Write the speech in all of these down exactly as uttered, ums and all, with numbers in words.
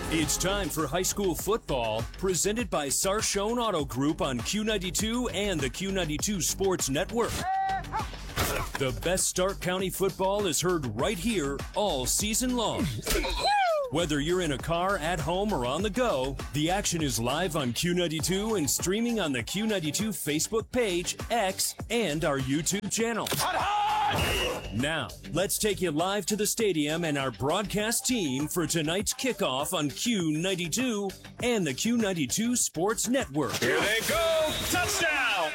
It's time for high school football, presented by Sarshone Auto Group on Q ninety-two and the Q ninety-two Sports Network. The best Stark County football is heard right here all season long. Whether you're in a car, at home, or on the go, the action is live on Q ninety-two and streaming on the Q ninety-two Facebook page, X, and our YouTube channel. Now, let's take you live to the stadium and our broadcast team for tonight's kickoff on Q ninety-two and the Q ninety-two Sports Network. Here they go! Touchdown!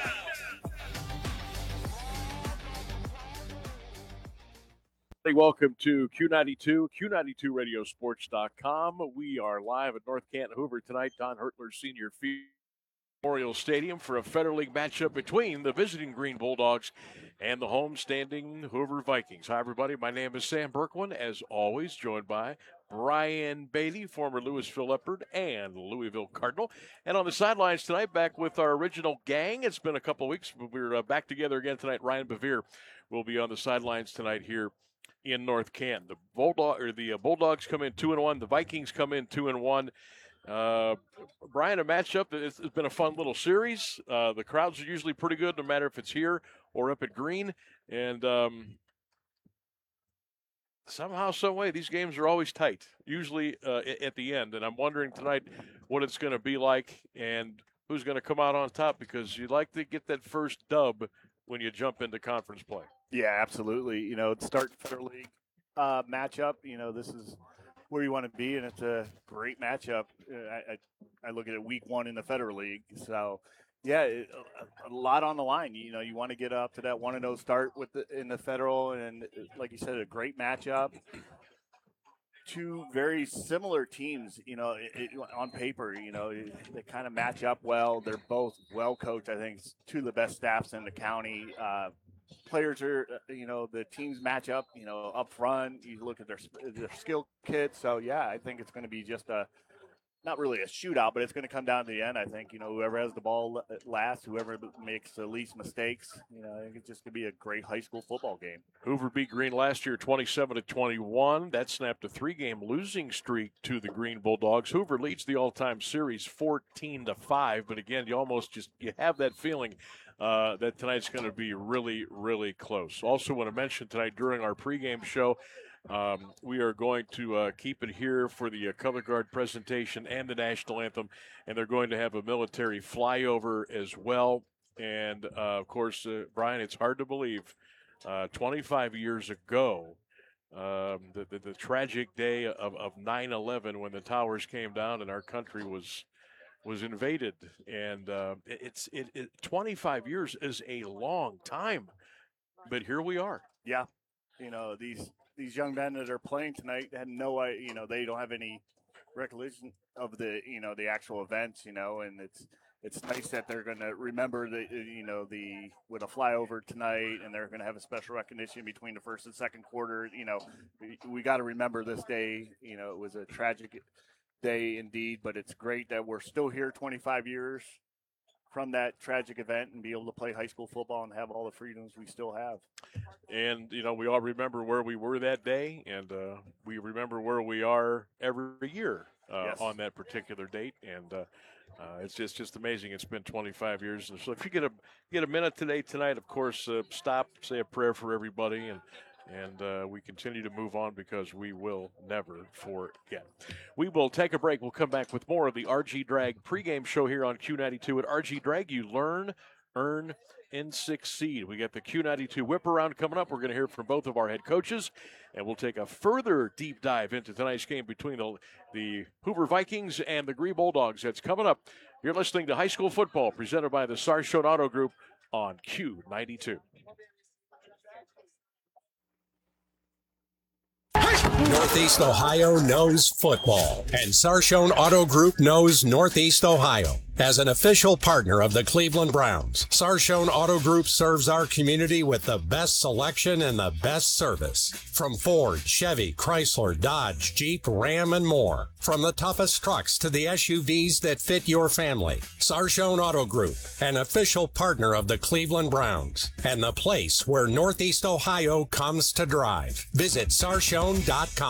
Welcome to Q ninety-two, Q ninety-two radio sports dot com. We are live at North Canton Hoover tonight, Don Hertler Senior Field Memorial Stadium for a Federal League matchup between the visiting Green Bulldogs and the home-standing Hoover Vikings. Hi, everybody. My name is Sam Berkwin, as always, joined by Brian Bailey, former Louisville Leopard and Louisville Cardinal. And on the sidelines tonight, back with our original gang. It's been a couple of weeks, but we're uh, back together again tonight. Ryan Bevere will be on the sidelines tonight here in North Canton. The Bulldog or the uh, Bulldogs come in two and one. The Vikings come in two and one. Uh, Brian, a matchup. It's, it's been a fun little series. Uh, the crowds are usually pretty good, no matter if it's here or up at Green. And um, somehow, some way, these games are always tight. Usually uh, at the end. And I'm wondering tonight what it's going to be like and who's going to come out on top, because you'd like to get that first dub when you jump into conference play. Yeah, absolutely. You know, start Federal League uh, matchup. You know, this is where you want to be, and it's a great matchup. I, I, I look at it week one in the Federal League. So, yeah, it, a, a lot on the line. You know, you want to get up to that one and oh start with the, in the Federal, and like you said, a great matchup. Two very similar teams, you know, it, it, on paper, you know, they kind of match up well. They're both well coached. I think it's two of the best staffs in the county. Uh, Players are, you know, the teams match up, you know, up front. You look at their their skill kit. So, yeah, I think it's going to be just a, not really a shootout, but it's going to come down to the end. I think, you know, whoever has the ball last, whoever makes the least mistakes, you know, I think it's just going to be a great high school football game. Hoover beat Green last year twenty-seven to twenty-one. That snapped a three-game losing streak to the Green Bulldogs. Hoover leads the all-time series fourteen to five, but again, you almost just, you have that feeling Uh, that tonight's going to be really, really close. Also want to mention tonight during our pregame show, um, we are going to uh, keep it here for the uh, Color Guard presentation and the national anthem, and they're going to have a military flyover as well. And, uh, of course, uh, Brian, it's hard to believe, uh, twenty-five years ago, um, the, the, the tragic day of, of nine eleven when the towers came down and our country was was invaded, and uh, it's it, it. twenty-five years is a long time, but here we are. Yeah, you know, these these young men that are playing tonight had no, you know, they don't have any recollection of the, you know, the actual events, you know, and it's it's nice that they're going to remember the, you know, the with a flyover tonight, and they're going to have a special recognition between the first and second quarter. You know, we, we got to remember this day. You know, it was a tragic day indeed, but it's great that we're still here twenty-five years from that tragic event and be able to play high school football and have all the freedoms we still have. And, you know, we all remember where we were that day, and uh, we remember where we are every year uh, yes. on that particular date. And uh, uh, it's just just amazing. It's been twenty-five years. And so if you get a get a minute today, tonight, of course, uh, stop, say a prayer for everybody, and And uh, we continue to move on because we will never forget. We will take a break. We'll come back with more of the R G Drag pregame show here on Q ninety-two. At R G Drag, you learn, earn, and succeed. We got the Q ninety-two Whip Around coming up. We're going to hear from both of our head coaches, and we'll take a further deep dive into tonight's game between the, the Hoover Vikings and the Green Bulldogs. That's coming up. You're listening to High School Football, presented by the Sarshone Auto Group on Q ninety-two. Northeast Ohio knows football, and Sarshone Auto Group knows Northeast Ohio. As an official partner of the Cleveland Browns, Sarshone Auto Group serves our community with the best selection and the best service. From Ford, Chevy, Chrysler, Dodge, Jeep, Ram, and more. From the toughest trucks to the S U Vs that fit your family. Sarshone Auto Group, an official partner of the Cleveland Browns, and the place where Northeast Ohio comes to drive. Visit sarshone dot com.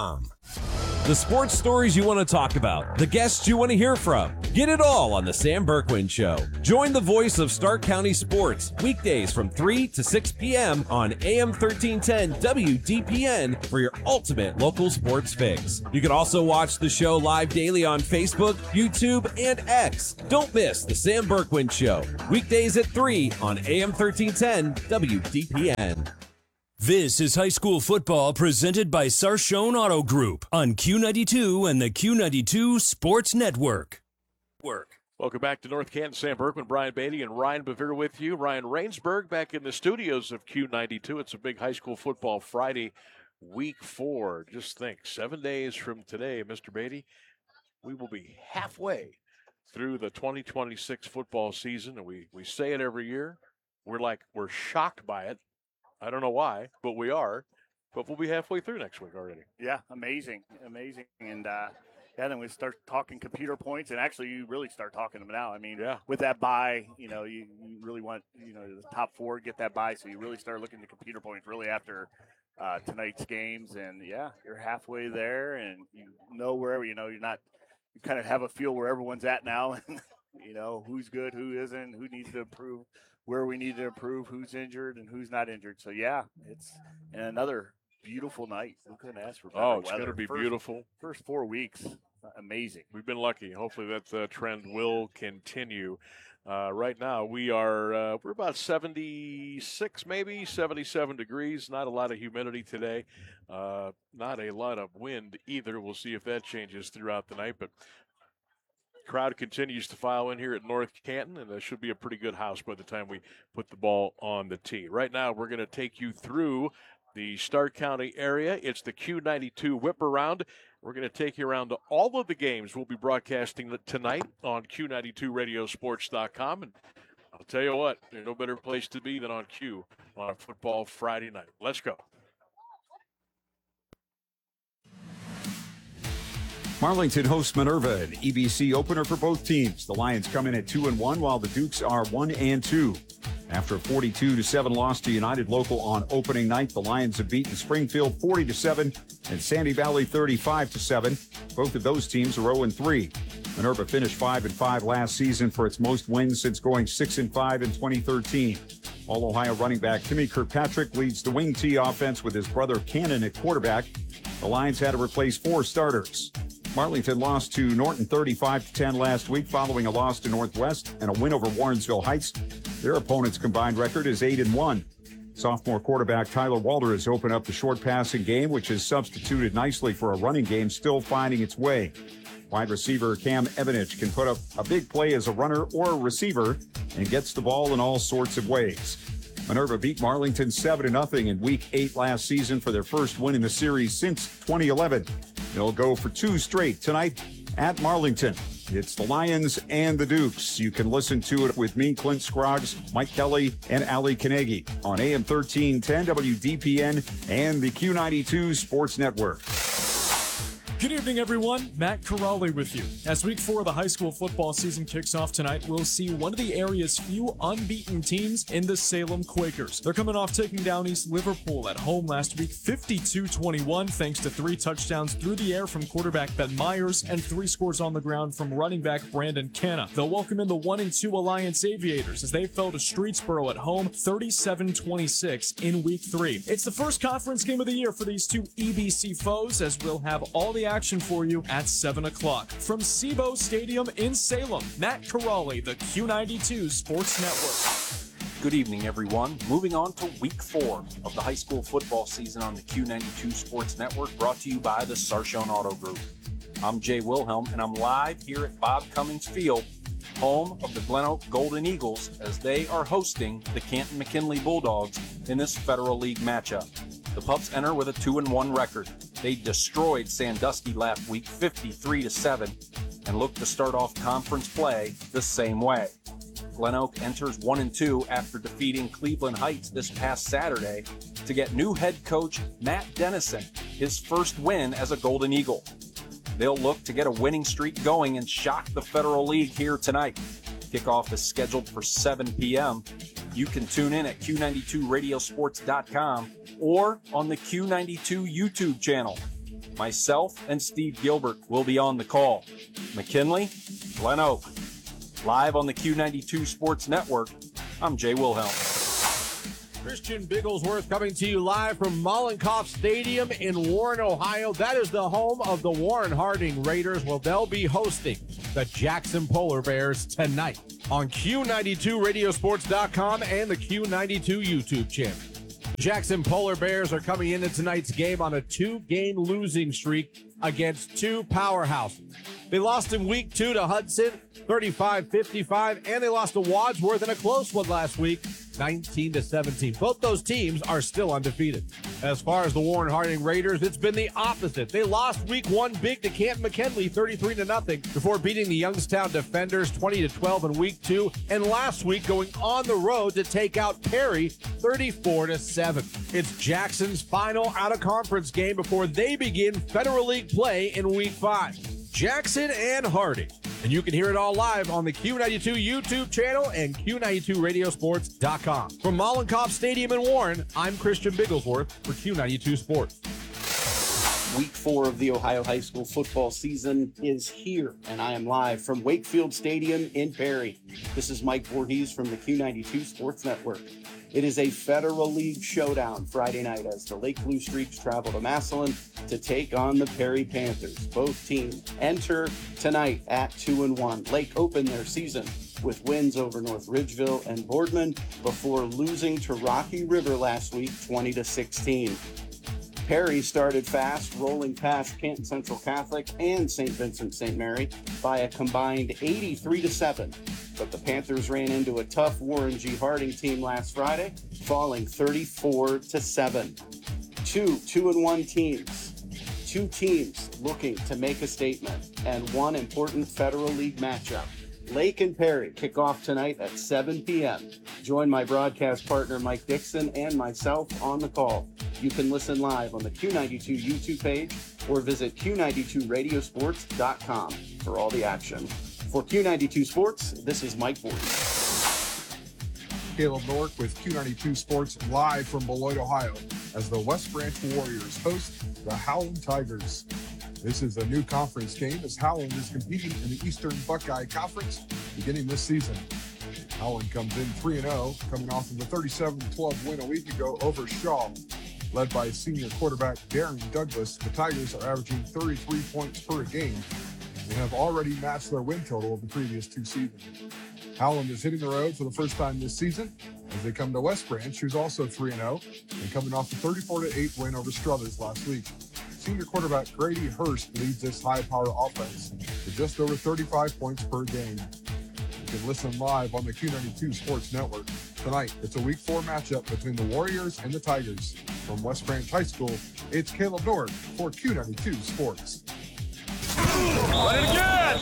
The sports stories you want to talk about, the guests you want to hear from. Get it all on the Sam Berkwin Show. Join the voice of Stark County sports weekdays from three to six p.m. on A M thirteen ten W D P N for your ultimate local sports fix. You can also watch the show live daily on Facebook, YouTube, and X. Don't miss the Sam Berkwin Show weekdays at three on A M thirteen ten W D P N. This is high school football presented by Sarshone Auto Group on Q ninety-two and the Q ninety-two Sports Network. Work. Welcome back to North Canton. Sam Berkwin, Brian Beatty, and Ryan Bevere with you. Ryan Rainsberg back in the studios of Q ninety-two. It's a big high school football Friday, week four. Just think, seven days from today, Mister Beatty, we will be halfway through the twenty twenty-six football season, and we, we say it every year. We're like, we're shocked by it. I don't know why, but we are. But we'll be halfway through next week already. Yeah, amazing, amazing. And, uh, yeah, then we start talking computer points, and actually you really start talking them now. I mean, yeah. With that bye, you know, you, you really want, you know, the top four get that bye, so you really start looking at computer points really after uh, tonight's games. And, yeah, you're halfway there, and you know wherever, you know, you're not – you kind of have a feel where everyone's at now, and, you know, who's good, who isn't, who needs to improve, where we need to improve, who's injured and who's not injured. So, yeah, it's another beautiful night. We couldn't ask for better Oh, it's weather. going to be first, beautiful. First four weeks, amazing. We've been lucky. Hopefully that uh, trend will continue. Uh, right now, we are uh, we're about seventy-six, maybe seventy-seven degrees. Not a lot of humidity today. Uh, not a lot of wind either. We'll see if that changes throughout the night. But crowd continues to file in here at North Canton, and that should be a pretty good house by the time we put the ball on the tee. Right now, we're going to take you through the Stark County area. It's the Q ninety-two Whip Around. We're going to take you around to all of the games we'll be broadcasting tonight on Q ninety-two radio sports dot com. And I'll tell you what, there's no better place to be than on Q on a football Friday night. Let's go. Marlington hosts Minerva, an E B C opener for both teams. The Lions come in at two and one, while the Dukes are one and two. After a forty-two to seven loss to United Local on opening night, the Lions have beaten Springfield forty to seven and Sandy Valley thirty-five to seven. Both of those teams are oh and three. Minerva finished five and five last season for its most wins since going six and five in twenty thirteen. All-Ohio running back Timmy Kirkpatrick leads the wing T offense with his brother Cannon at quarterback. The Lions had to replace four starters. Marlington lost to Norton thirty-five to ten last week following a loss to Northwest and a win over Warrensville Heights. Their opponent's combined record is eight and one. Sophomore quarterback Tyler Walter has opened up the short passing game, which has substituted nicely for a running game still finding its way. Wide receiver Cam Evanich can put up a big play as a runner or a receiver and gets the ball in all sorts of ways. Minerva beat Marlington seven to nothing in week eight last season for their first win in the series since twenty eleven. They'll go for two straight tonight at Marlington. It's the Lions and the Dukes. You can listen to it with me, Clint Scroggs, Mike Kelly, and Ali Kanegi on A M thirteen ten W D P N and the Q ninety-two Sports Network. Good evening, everyone. Matt Corrali with you. As week four of the high school football season kicks off tonight, we'll see one of the area's few unbeaten teams in the Salem Quakers. They're coming off taking down East Liverpool at home last week, fifty-two twenty-one, thanks to three touchdowns through the air from quarterback Ben Myers and three scores on the ground from running back Brandon Canna. They'll welcome in the one and two Alliance Aviators as they fell to Streetsboro at home, thirty-seven twenty-six in week three. It's the first conference game of the year for these two E B C foes, as we'll have all the action for you at seven o'clock. From SeaBo Stadium in Salem, Matt Corrali, the Q ninety-two Sports Network. Good evening, everyone. Moving on to week four of the high school football season on the Q ninety-two Sports Network, brought to you by the Sarshone Auto Group. I'm Jay Wilhelm, and I'm live here at Bob Cummings Field, home of the Glen Oak Golden Eagles, as they are hosting the Canton McKinley Bulldogs in this Federal League matchup. The Pups enter with a two and one record. They destroyed Sandusky last week fifty-three to seven and look to start off conference play the same way. Glen Oak enters one and two after defeating Cleveland Heights this past Saturday to get new head coach Matt Dennison his first win as a Golden Eagle. They'll look to get a winning streak going and shock the Federal League here tonight. Kickoff is scheduled for seven p.m. You can tune in at Q ninety-two radio sports dot com or on the Q ninety-two YouTube channel. Myself and Steve Gilbert will be on the call. McKinley, Glen Oak. Live on the Q ninety-two Sports Network, I'm Jay Wilhelm. Christian Bigglesworth coming to you live from Mollenkopf Stadium in Warren, Ohio. That is the home of the Warren Harding Raiders. Well, they'll be hosting the Jackson Polar Bears tonight on Q ninety-two radio sports dot com and the Q ninety-two YouTube channel. Jackson Polar Bears are coming into tonight's game on a two-game losing streak against two powerhouses. They lost in week two to Hudson, thirty-five fifty-five, and they lost to Wadsworth in a close one last week, nineteen to seventeen. Both those teams are still undefeated. As far as the Warren Harding Raiders, it's been the opposite. They lost week one big to Camp McKinley, thirty-three to nothing, before beating the Youngstown Defenders twenty to twelve in week two, and last week going on the road to take out Perry, thirty-four to seven. It's Jackson's final out-of-conference game before they begin Federal League play in week five. Jackson and Harding. And you can hear it all live on the Q ninety-two YouTube channel and Q ninety-two radio sports dot com. From Mollenkopf Stadium in Warren, I'm Christian Bigglesworth for Q ninety-two Sports. Week four of the Ohio high school football season is here, and I am live from Wakefield Stadium in Perry. This is Mike Voorhees from the Q ninety-two Sports Network. It is a Federal League showdown Friday night as the Lake Blue Streaks travel to Massillon to take on the Perry Panthers. Both teams enter tonight at two and one. Lake opened their season with wins over North Ridgeville and Boardman before losing to Rocky River last week, twenty to sixteen. Perry started fast, rolling past Canton Central Catholic and Saint Vincent Saint Mary by a combined eighty-three to seven. But the Panthers ran into a tough Warren G. Harding team last Friday, falling thirty-four to seven. Two two and one teams, two teams looking to make a statement, and one important Federal League matchup. Lake and Perry kick off tonight at seven p.m. Join my broadcast partner Mike Dixon and myself on the call. You can listen live on the Q ninety-two YouTube page or visit Q ninety-two radio sports dot com for all the action. For Q ninety-two Sports, this is Mike Voorhees. Caleb Nork with Q ninety-two Sports live from Beloit, Ohio, as the West Branch Warriors host the Howland Tigers. This is a new conference game as Howland is competing in the Eastern Buckeye Conference beginning this season. Howland comes in three and oh, coming off of a thirty-seven to twelve win a week ago over Shaw. Led by senior quarterback Darren Douglas, the Tigers are averaging thirty-three points per game and have already matched their win total of the previous two seasons. Howland is hitting the road for the first time this season as they come to West Branch, who's also three and oh, and coming off a thirty-four to eight win over Struthers last week. Senior quarterback Grady Hurst leads this high-power offense with just over thirty-five points per game. You can listen live on the Q ninety-two Sports Network. Tonight, it's a week four matchup between the Warriors and the Tigers. From West Branch High School, it's Caleb North for Q ninety-two Sports. Run it again!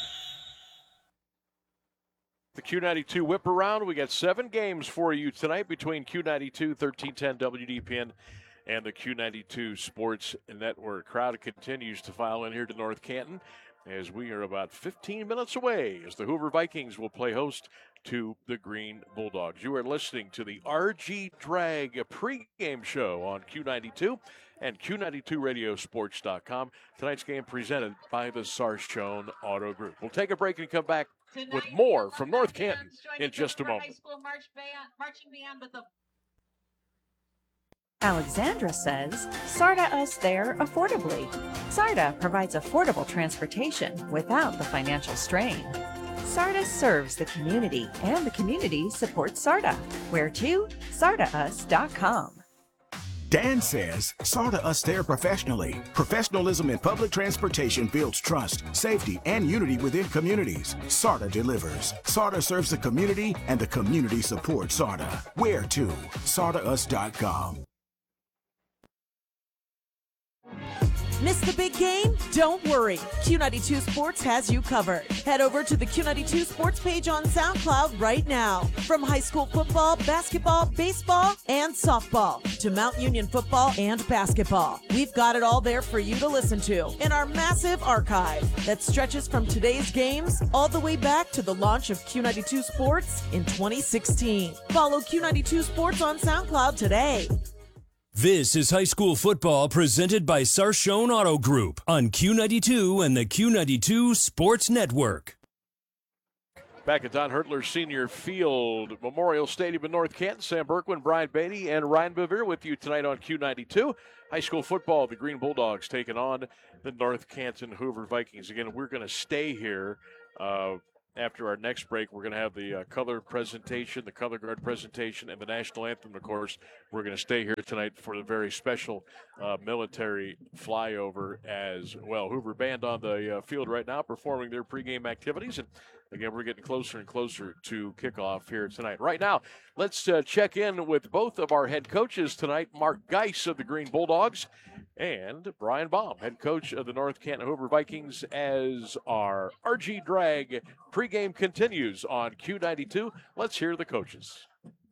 The Q ninety-two whip around. We got seven games for you tonight between Q ninety-two, thirteen ten W D P N, and the Q ninety-two Sports Network. Crowd continues to file in here to North Canton as we are about fifteen minutes away as the Hoover Vikings will play host to the Green Bulldogs. You are listening to the R G Drag pregame show on Q ninety-two and Q ninety-two radio sports dot com. Tonight's game presented by the Sarshone Auto Group. We'll take a break and come back Tonight, with more from North Canton in just a moment. High school march band, marching band with the Alexandra says, SARTA us there affordably. SARTA provides affordable transportation without the financial strain. SARTA serves the community, and the community supports SARTA. Where to? sarta us dot com. Dan says, SARTA us there professionally. Professionalism in public transportation builds trust, safety, and unity within communities. SARTA delivers. SARTA serves the community, and the community supports SARTA. Where to? sarta us dot com. Missed the big game? Don't worry. Q ninety-two Sports has you covered. Head over to the Q ninety-two Sports page on SoundCloud right now. From high school football, basketball, baseball, and softball to Mount Union football and basketball. We've got it all there for you to listen to in our massive archive that stretches from today's games all the way back to the launch of Q ninety-two Sports in twenty sixteen. Follow Q ninety-two Sports on SoundCloud today. This is high school football presented by Sarshone Auto Group on Q ninety-two and the Q ninety-two Sports Network. Back at Don Hertler Senior Field, Memorial Stadium in North Canton, Sam Berkwin, Brian Beatty, and Ryan Bevere with you tonight on Q ninety-two. High school football, the Green Bulldogs taking on the North Canton Hoover Vikings. Again, we're going to stay here. Uh, After our next break, we're going to have the uh, color presentation, the color guard presentation, and the national anthem, of course. We're going to stay here tonight for the very special uh, military flyover as well. Hoover Band on the uh, field right now performing their pregame activities. And again, we're getting closer and closer to kickoff here tonight. Right now, let's uh, check in with both of our head coaches tonight, Mark Geis of the Green Bulldogs and Brian Baum, head coach of the North Canton Hoover Vikings, as our R G Drag pregame continues on Q ninety-two. Let's hear the coaches.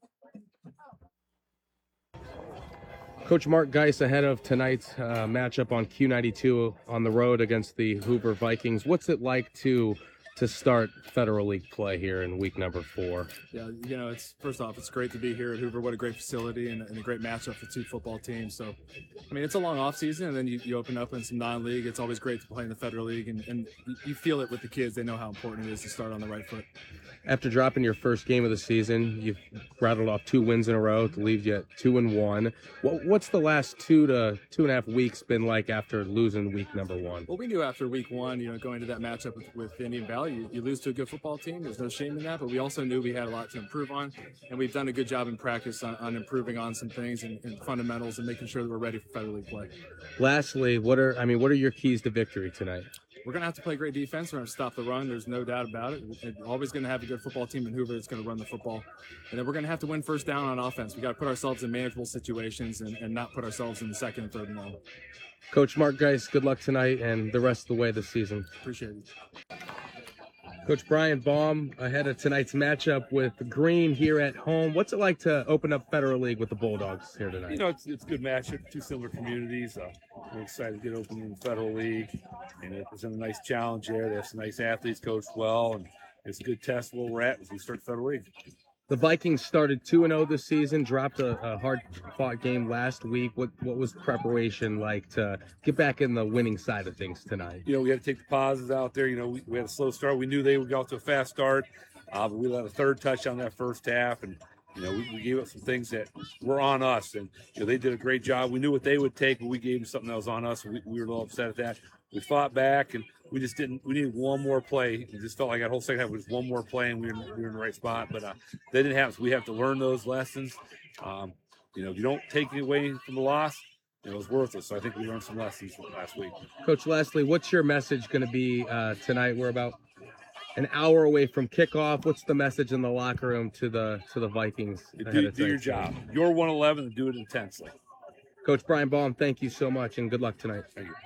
Coach Mark Geis, ahead of tonight's uh, matchup on Q ninety-two on the road against the Hoover Vikings, what's it like to to start Federal League play here in week number four? Yeah, you know, it's first off, it's great to be here at Hoover. What a great facility and, and a great matchup for two football teams. So, I mean, it's a long off season, and then you, you open up in some non-league. It's always great to play in the Federal League, and, and you feel it with the kids. They know how important it is to start on the right foot. After dropping your first game of the season, you've rattled off two wins in a row to leave you at two and one. What, what's the last two to two and a half weeks been like after losing week number one? Well, we knew after week one, you know, going to that matchup with, with Indian Valley, you, you lose to a good football team. There's no shame in that, but we also knew we had a lot to improve on, and we've done a good job in practice on, on improving on some things and, and fundamentals and making sure that we're ready for Federal League play. Lastly, what are I mean, what are your keys to victory tonight? We're going to have to play great defense. We're going to stop the run. There's no doubt about it. We're always going to have a good football team in Hoover that's going to run the football. And then we're going to have to win first down on offense. We got to put ourselves in manageable situations and, and not put ourselves in the second and third and long. Coach Mark Geis, good luck tonight and the rest of the way this season. Appreciate it. Coach Brian Baum, ahead of tonight's matchup with Green here at home. What's it like to open up Federal League with the Bulldogs here tonight? You know, it's, it's a good matchup, two similar communities. Uh, we're excited to get open in the Federal League, and it's a nice challenge there. They have some nice athletes, coached well, and it's a good test where we're at as we start the Federal League. The Vikings started two and oh this season, dropped a, a hard-fought game last week. What what was preparation like to get back in the winning side of things tonight? You know, we had to take the positives out there. You know, we, we had a slow start. We knew they would go off to a fast start, uh, but we let a third touchdown that first half, and you know, we, we gave up some things that were on us, and you know, they did a great job. We knew what they would take, but we gave them something that was on us. We, we were a little upset at that. We fought back, and we just didn't. We needed one more play. It just felt like that whole second half was one more play, and we were, we were in the right spot. But uh, they didn't have. So we have to learn those lessons. Um, you know, if you don't take it away from the loss, it was worthless. So I think we learned some lessons from last week. Coach, lastly, what's your message going to be uh, tonight? We're about an hour away from kickoff. What's the message in the locker room to the to the Vikings? Do, do your job. You're one eleven and do it intensely. Coach Brian Baum, thank you so much, and good luck tonight. Thank you.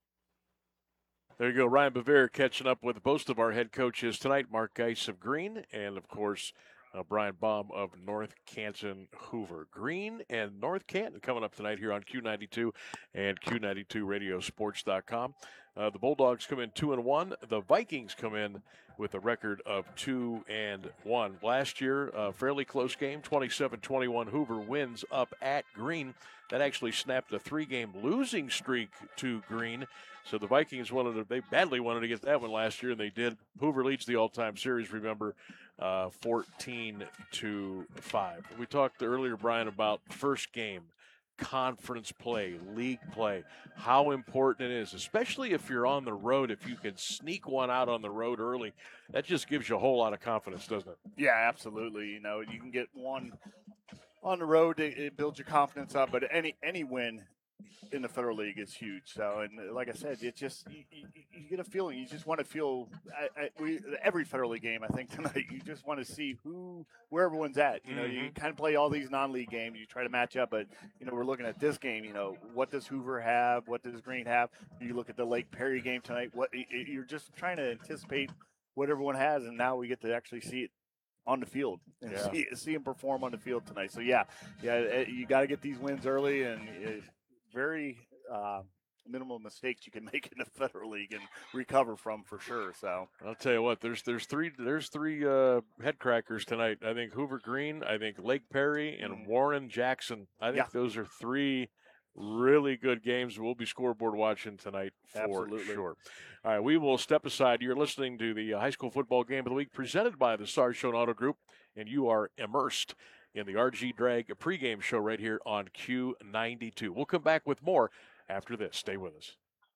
There you go. Ryan Bevere catching up with most of our head coaches tonight. Mark Geis of Green and, of course, uh, Brian Baum of North Canton Hoover. Green and North Canton coming up tonight here on Q ninety-two and Q ninety-two radio sports dot com. Uh, the Bulldogs come in two and one. The Vikings come in with a record of two and one. Last year, a fairly close game, twenty-seven twenty-one. Hoover wins up at Green. That actually snapped a three-game losing streak to Green. So the Vikings wanted to, they badly wanted to get that one last year, and they did. Hoover leads the all-time series, remember, uh, fourteen to five. We talked earlier, Brian, about first game, conference play, league play, how important it is, especially if you're on the road. If you can sneak one out on the road early, that just gives you a whole lot of confidence, doesn't it? Yeah, absolutely. You know, you can get one on the road, it, it builds your confidence up, but any any win in the Federal League is huge. So, and like I said, it's just you, you, you get a feeling. You just want to feel. I, I, we, every Federal League game, I think tonight, you just want to see who where everyone's at. You know, mm-hmm. you kind of play all these non-league games. You try to match up, but you know, we're looking at this game. You know, what does Hoover have? What does Green have? You look at the Lake Perry game tonight. What you're just trying to anticipate what everyone has, and now we get to actually see it on the field and yeah. see, see him perform on the field tonight. So yeah, yeah, you got to get these wins early, and it's very uh, minimal mistakes you can make in the Federal League and recover from for sure. So I'll tell you what, there's there's three there's three uh, head crackers tonight. I think Hoover Green, I think Lake Perry, and mm. Warren Jackson. I think yeah. those are three really good games. We'll be scoreboard watching tonight for Absolutely. sure. All right, we will step aside. You're listening to the high school football game of the week presented by the Sarshone Auto Group, and you are immersed in the R G Drag pregame show right here on Q ninety-two. We'll come back with more after this. Stay with us.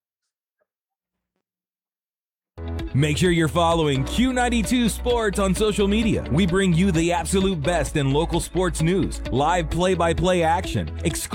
Make sure you're following Q ninety-two Sports on social media. We bring you the absolute best in local sports news, live play-by-play action, exclusive